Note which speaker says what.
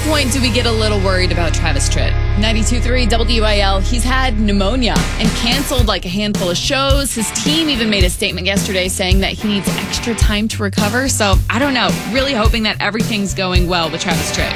Speaker 1: point do we get a little worried about Travis Tritt? 92.3 WIL, he's had pneumonia and canceled like a handful of shows. His team even made a statement yesterday saying that he needs extra time to recover. So I don't know, really hoping that everything's going well with Travis Tritt.